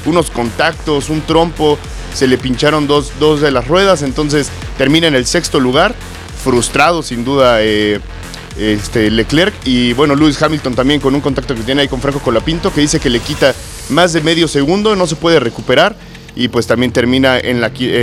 unos contactos, un trompo, se le pincharon dos de las ruedas, entonces termina en el sexto lugar, frustrado sin duda Leclerc, y bueno, Lewis Hamilton también con un contacto que tiene ahí con Franco Colapinto, que dice que le quita más de medio segundo, no se puede recuperar, y pues también termina en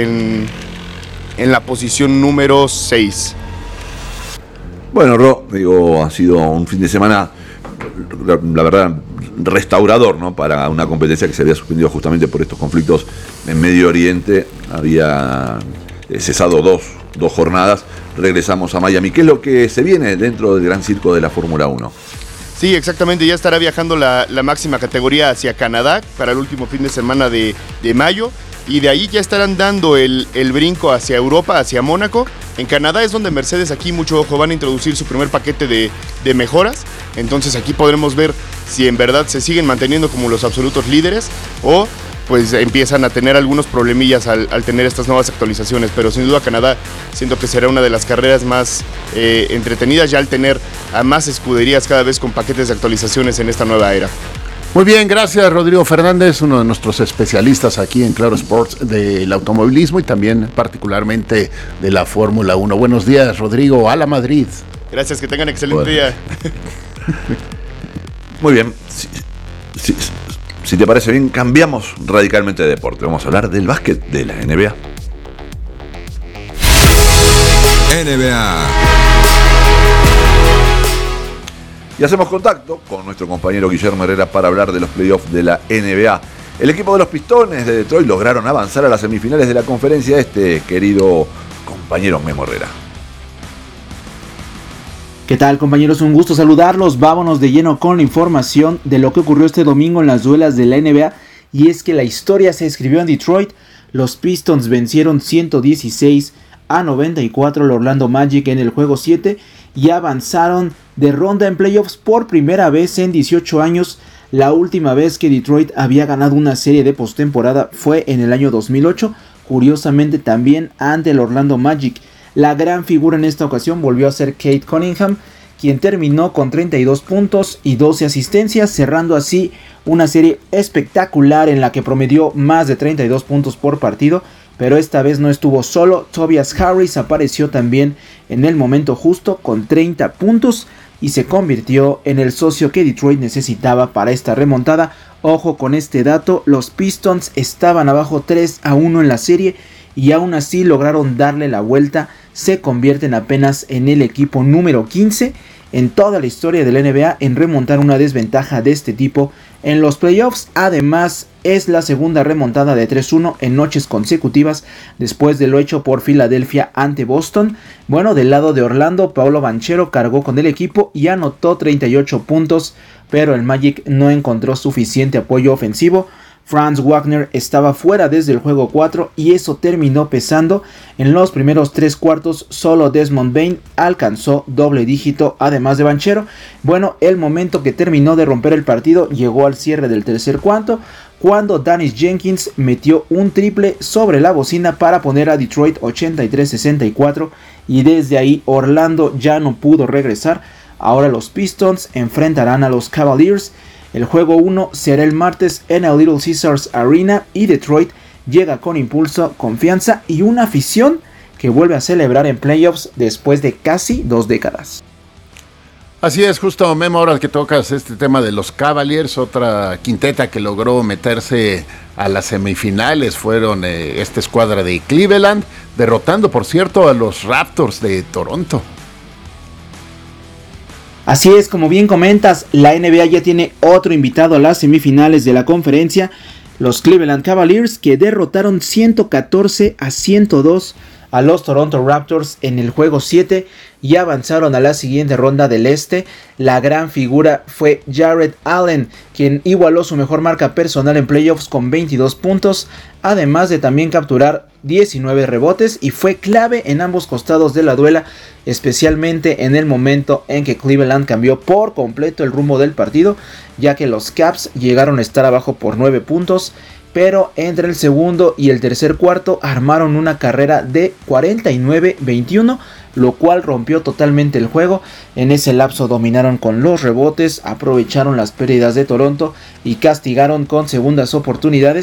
la posición número 6. Bueno, ha sido un fin de semana, la verdad, restaurador, ¿no? Para una competencia que se había suspendido justamente por estos conflictos en Medio Oriente. Había cesado dos jornadas. Regresamos a Miami. ¿Qué es lo que se viene dentro del gran circo de la Fórmula 1? Sí, exactamente, ya estará viajando la máxima categoría hacia Canadá para el último fin de semana de mayo, y de ahí ya estarán dando el brinco hacia Europa, hacia Mónaco. En Canadá es donde Mercedes, aquí mucho ojo, van a introducir su primer paquete de mejoras, entonces aquí podremos ver si en verdad se siguen manteniendo como los absolutos líderes o pues empiezan a tener algunos problemillas al tener estas nuevas actualizaciones, pero sin duda Canadá siento que será una de las carreras más entretenidas ya al tener a más escuderías cada vez con paquetes de actualizaciones en esta nueva era. Muy bien, gracias Rodrigo Fernández, uno de nuestros especialistas aquí en Claro Sports del automovilismo y también particularmente de la Fórmula 1. Buenos días, Rodrigo, a la Madrid. Gracias, que tengan excelente día. Muy bien, si te parece bien, cambiamos radicalmente de deporte. Vamos a hablar del básquet de la NBA. NBA. Y hacemos contacto con nuestro compañero Guillermo Herrera para hablar de los playoffs de la NBA. El equipo de los Pistones de Detroit lograron avanzar a las semifinales de la conferencia querido compañero Memo Herrera. ¿Qué tal, compañeros? Un gusto saludarlos. Vámonos de lleno con la información de lo que ocurrió este domingo en las duelas de la NBA. Y es que la historia se escribió en Detroit. Los Pistons vencieron 116-94 al Orlando Magic en el juego 7 y avanzaron de ronda en playoffs por primera vez en 18 años. La última vez que Detroit había ganado una serie de postemporada fue en el año 2008, curiosamente también ante el Orlando Magic. La gran figura en esta ocasión volvió a ser Cade Cunningham, quien terminó con 32 puntos y 12 asistencias, cerrando así una serie espectacular en la que promedió más de 32 puntos por partido. Pero esta vez no estuvo solo, Tobias Harris apareció también en el momento justo con 30 puntos y se convirtió en el socio que Detroit necesitaba para esta remontada. Ojo con este dato, los Pistons estaban abajo 3-1 en la serie y aún así lograron darle la vuelta. Se convierten apenas en el equipo número 15 en toda la historia de la NBA en remontar una desventaja de este tipo en los playoffs. Además, es la segunda remontada de 3-1 en noches consecutivas después de lo hecho por Filadelfia ante Boston. Bueno, del lado de Orlando, Paolo Banchero cargó con el equipo y anotó 38 puntos, pero el Magic no encontró suficiente apoyo ofensivo. Franz Wagner estaba fuera desde el juego 4 y eso terminó pesando. En los primeros 3 cuartos solo Desmond Bane alcanzó doble dígito además de Banchero. Bueno, el momento que terminó de romper el partido llegó al cierre del tercer cuarto, cuando Dennis Jenkins metió un triple sobre la bocina para poner a Detroit 83-64 y desde ahí Orlando ya no pudo regresar. Ahora los Pistons enfrentarán a los Cavaliers. El juego 1 será el martes en el Little Caesars Arena y Detroit llega con impulso, confianza y una afición que vuelve a celebrar en playoffs después de casi 2 décadas. Así es, justo Memo, ahora que tocas este tema de los Cavaliers, otra quinteta que logró meterse a las semifinales fueron esta escuadra de Cleveland, derrotando por cierto a los Raptors de Toronto. Así es, como bien comentas, la NBA ya tiene otro invitado a las semifinales de la conferencia, los Cleveland Cavaliers, que derrotaron 114-102 a los Toronto Raptors en el juego 7 y avanzaron a la siguiente ronda del este. La gran figura fue Jarrett Allen, quien igualó su mejor marca personal en playoffs con 22 puntos, además de también capturar 19 rebotes, y fue clave en ambos costados de la duela, especialmente en el momento en que Cleveland cambió por completo el rumbo del partido, ya que los Caps llegaron a estar abajo por 9 puntos, pero entre el segundo y el tercer cuarto armaron una carrera de 49-21, lo cual rompió totalmente el juego. En ese lapso dominaron con los rebotes, aprovecharon las pérdidas de Toronto y castigaron con segundas oportunidades.